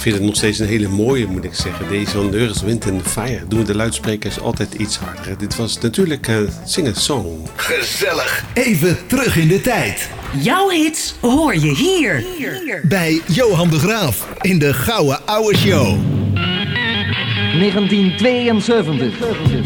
vind het nog steeds een hele mooie, moet ik zeggen. Deze van Earth, Wind and Fire doen de luidsprekers altijd iets harder. Dit was natuurlijk Sing-a-Song. Gezellig. Even terug in de tijd. Jouw hits hoor je hier. Bij Johan de Graaf in de Gouden Ouwe Show. 1972.